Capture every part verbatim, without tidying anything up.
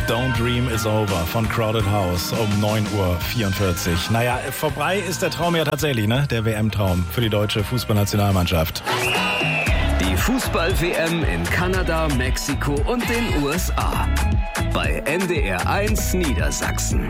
Don't Dream is Over von Crowded House um neun Uhr vierundvierzig. Naja, vorbei ist der Traum ja tatsächlich, ne? Der W M-Traum für die deutsche Fußballnationalmannschaft. Die Fußball-W M in Kanada, Mexiko und den U S A. Bei N D R eins Niedersachsen.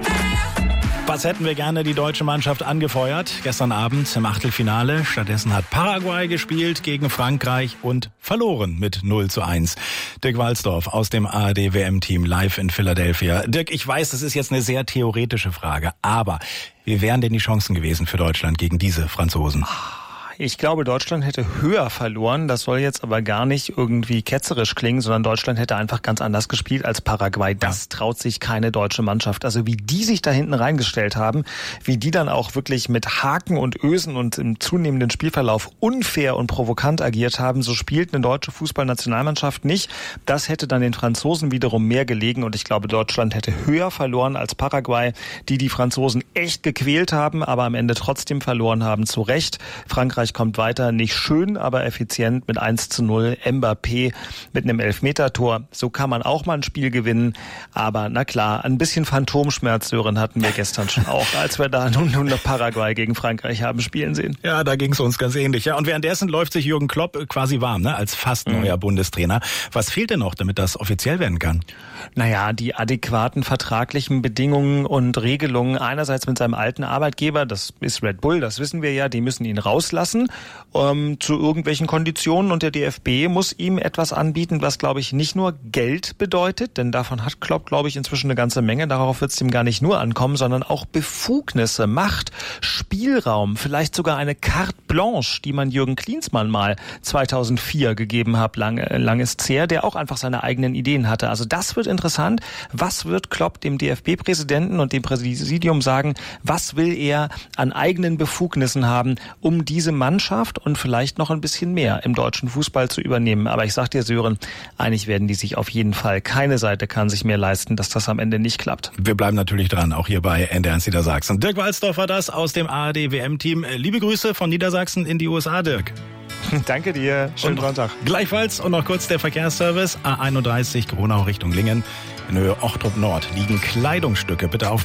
Was hätten wir gerne die deutsche Mannschaft angefeuert? Gestern Abend im Achtelfinale. Stattdessen hat Paraguay gespielt gegen Frankreich und verloren mit null zu eins. Dirk Walzdorf aus dem A R D-W M-Team live in Philadelphia. Dirk, ich weiß, das ist jetzt eine sehr theoretische Frage, aber wie wären denn die Chancen gewesen für Deutschland gegen diese Franzosen? Ich glaube, Deutschland hätte höher verloren. Das soll jetzt aber gar nicht irgendwie ketzerisch klingen, sondern Deutschland hätte einfach ganz anders gespielt als Paraguay. Das traut sich keine deutsche Mannschaft. Also wie die sich da hinten reingestellt haben, wie die dann auch wirklich mit Haken und Ösen und im zunehmenden Spielverlauf unfair und provokant agiert haben, so spielt eine deutsche Fußballnationalmannschaft nicht. Das hätte dann den Franzosen wiederum mehr gelegen und ich glaube, Deutschland hätte höher verloren als Paraguay, die die Franzosen echt gequält haben, aber am Ende trotzdem verloren haben, zu Recht. Frankreich kommt weiter, nicht schön, aber effizient mit eins zu null. Mbappé mit einem Elfmetertor. So kann man auch mal ein Spiel gewinnen. Aber na klar, ein bisschen Phantomschmerz, Sören, hatten wir gestern schon auch, als wir da nun, nun Paraguay gegen Frankreich haben spielen sehen. Ja, da ging es uns ganz ähnlich. Ja, und währenddessen läuft sich Jürgen Klopp quasi warm, ne, als fast neuer mhm. Bundestrainer. Was fehlt denn noch, damit das offiziell werden kann? Naja, die adäquaten vertraglichen Bedingungen und Regelungen einerseits mit seinem alten Arbeitgeber, das ist Red Bull, das wissen wir ja, die müssen ihn rauslassen. Ähm, zu irgendwelchen Konditionen und der D F B muss ihm etwas anbieten, was, glaube ich, nicht nur Geld bedeutet, denn davon hat Klopp, glaube ich, inzwischen eine ganze Menge, darauf wird es ihm gar nicht nur ankommen, sondern auch Befugnisse, Macht, Spielraum, vielleicht sogar eine Carte Blanche, die man Jürgen Klinsmann mal zweitausendvier gegeben hat, lang, lang ist her, der auch einfach seine eigenen Ideen hatte. Also das wird interessant. Was wird Klopp dem D F B-Präsidenten und dem Präsidium sagen? Was will er an eigenen Befugnissen haben, um diese Mannschaft und vielleicht noch ein bisschen mehr im deutschen Fußball zu übernehmen. Aber ich sag dir, Sören, einig werden die sich auf jeden Fall. Keine Seite kann sich mehr leisten, dass das am Ende nicht klappt. Wir bleiben natürlich dran, auch hier bei N D R eins Niedersachsen. Dirk Walzdorf war das aus dem A R D-W M-Team. Liebe Grüße von Niedersachsen in die U S A, Dirk. Danke dir. Schönen Sonntag. Gleichfalls und noch kurz der Verkehrsservice. A einunddreißig Gronau Richtung Lingen. In Höhe Ochtrup Nord liegen Kleidungsstücke. Bitte auf